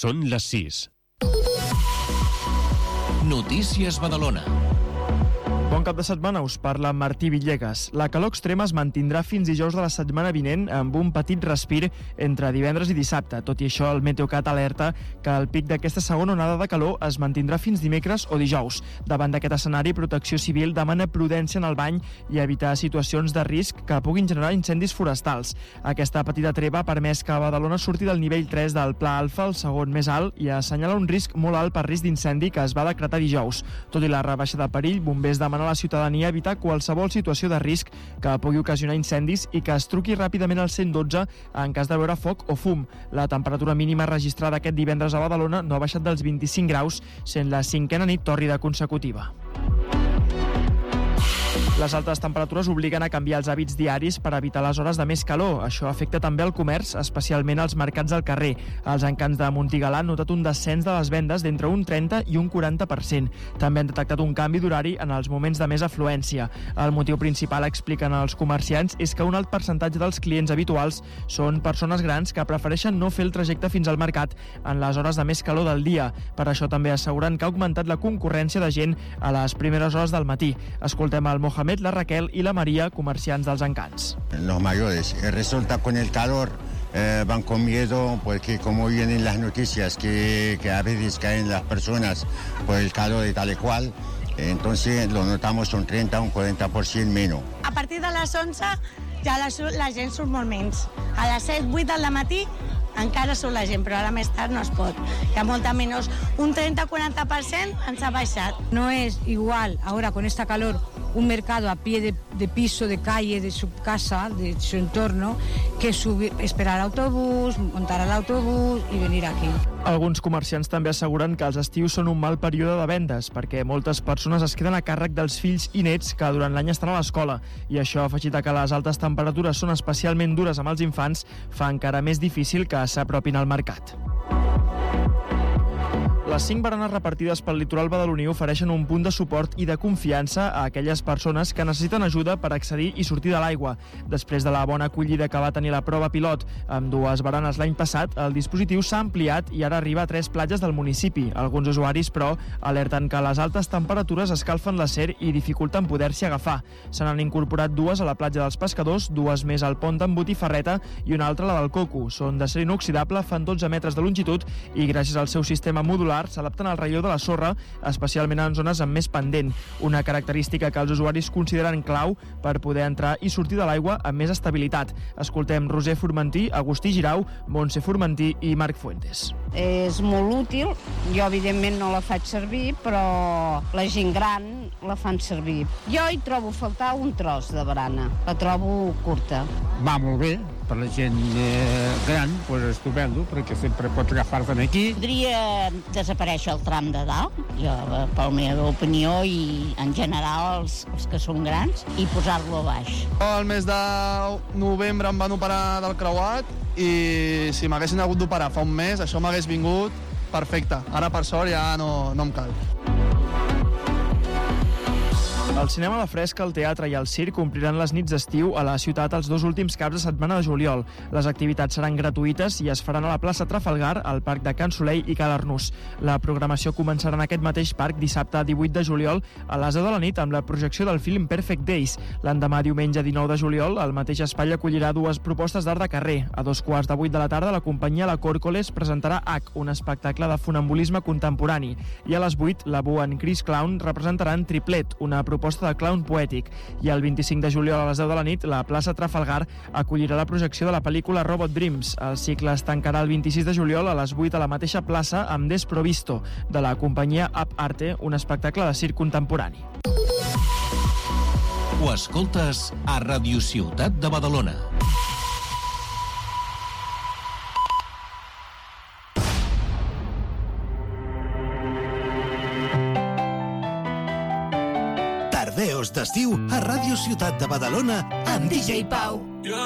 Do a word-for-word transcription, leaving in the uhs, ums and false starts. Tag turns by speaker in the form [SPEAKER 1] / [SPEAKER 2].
[SPEAKER 1] Són les sis.
[SPEAKER 2] Notícies Badalona.
[SPEAKER 3] Bon cap de setmana, us parla Martí Villegas. La calor extrema es mantindrà fins dijous de la setmana vinent amb un petit respir entre divendres i dissabte. Tot i això, el Meteocat alerta que el pic d'aquesta segona onada de calor es mantindrà fins dimecres o dijous. Davant d'aquest escenari, Protecció Civil demana prudència en el bany i evitar situacions de risc que puguin generar incendis forestals. Aquesta petita treva ha permès que Badalona surti del nivell tres del Pla Alfa, el segon més alt, i assenyala un risc molt alt per risc d'incendi que es va decretar dijous. Tot i la rebaixa de perill, bombers demanen a la ciutadania evitar qualsevol situació de risc que pugui ocasionar incendis i que es truqui ràpidament al cent dotze en cas de veure foc o fum. La temperatura mínima registrada aquest divendres a Badalona no ha baixat dels vint-i-cinc graus, sent la cinquena nit tòrrida consecutiva. Les altes temperatures obliguen a canviar els hàbits diaris per evitar les hores de més calor. Això afecta també el comerç, especialment els mercats al carrer. Els encants de Montigalà han notat un descens de les vendes d'entre un trenta i un quaranta per cent. També han detectat un canvi d'horari en els moments de més afluència. El motiu principal, expliquen els comerciants, és que un alt percentatge dels clients habituals són persones grans que prefereixen no fer el trajecte fins al mercat en les hores de més calor del dia. Per això també asseguren que ha augmentat la concurrència de gent a les primeres hores del matí. Escoltem el Mohamed, la Raquel y la María, comerciants dels encants.
[SPEAKER 4] Los mayores, resulta con el calor eh, van con miedo porque como vienen las noticias que, que a veces caen las personas por el calor y tal y cual, entonces lo notamos un trenta o un quaranta per cent menys.
[SPEAKER 5] A partir de les onze ja la, la gent surt molt menys. A les set, vuit del matí encara surt la gent, però ara més tard no es pot. Hi ha molta menys. Un trenta a quaranta per cent ens ha baixat.
[SPEAKER 6] No es igual ahora con esta calor un mercado a pie de, de piso, de calle, de su casa, de su entorno, que subir, esperar autobús, montar al autobús i venir aquí.
[SPEAKER 3] Alguns comerciants també asseguren que els estius són un mal període de vendes perquè moltes persones es queden a càrrec dels fills i nets que durant l'any estan a l'escola, i això, afegit a que les altes temperatures són especialment dures amb els infants, fa encara més difícil que s'apropin al mercat. Les cinc baranes repartides pel litoral badaloní ofereixen un punt de suport i de confiança a aquelles persones que necessiten ajuda per accedir i sortir de l'aigua. Després de la bona acollida que va tenir la prova pilot amb dues baranes l'any passat, el dispositiu s'ha ampliat i ara arriba a tres platges del municipi. Alguns usuaris, però, alerten que les altes temperatures escalfen l'acer i dificulten poder-s'hi agafar. Se n'han incorporat dues a la platja dels Pescadors, dues més al pont d'en Botifarreta i una altra la del Coco. Són d'acer inoxidable, fan dotze metres de longitud i gràcies al seu sistema modular s'adapten al relleu de la sorra, especialment en zones amb més pendent, una característica que els usuaris consideren clau per poder entrar i sortir de l'aigua amb més estabilitat. Escoltem Roser Formentí, Agustí Girau, Montse Formentí i Marc Fuentes.
[SPEAKER 7] És molt útil, jo evidentment no la faig servir, però la gent gran la fan servir. Jo hi trobo faltar un tros de barana, la trobo curta.
[SPEAKER 8] Va molt bé, per la gent eh, gran, doncs estupendo, perquè sempre pots agafar-te'n aquí.
[SPEAKER 7] Podria desaparèixer el tram de dalt, jo, per la meva opinió, i en general els, els que són grans, i posar-lo a baix.
[SPEAKER 9] El mes de novembre em van operar del creuat i si m'haguessin hagut d'operar fa un mes, això m'hagués vingut perfecte. Ara, per sort, ja no, no em cal.
[SPEAKER 3] El cinema, la fresca, el teatre i el circ ompliran les nits d'estiu a la ciutat els dos últims caps de setmana de juliol. Les activitats seran gratuïtes i es faran a la plaça Trafalgar, al parc de Can Soleil i Ca l'Arnús. La programació començarà en aquest mateix parc dissabte divuit de juliol a les deu de la nit amb la projecció del film Perfect Days. L'endemà, diumenge dinou de juliol, el mateix espai acollirà dues propostes d'art de carrer. A dos quarts de vuit de la tarda, la companyia La Còrcoles presentarà H, un espectacle de funambulisme contemporani. I a les vuit, la Bua en Chris Clown representaran Triplet, una proposta de clown poètic. I el vint-i-cinc de juliol a les deu de la nit, la plaça Trafalgar acollirà la projecció de la pel·lícula Robot Dreams. El cicle es tancarà el vint-i-sis de juliol a les vuit a la mateixa plaça amb Desprovisto, de la companyia Up Arte, un espectacle de circ contemporani.
[SPEAKER 2] Ho escoltes a Ràdio Ciutat de Badalona.
[SPEAKER 10] Tardeos d'estiu a Ràdio Ciutat de Badalona amb D J Pau.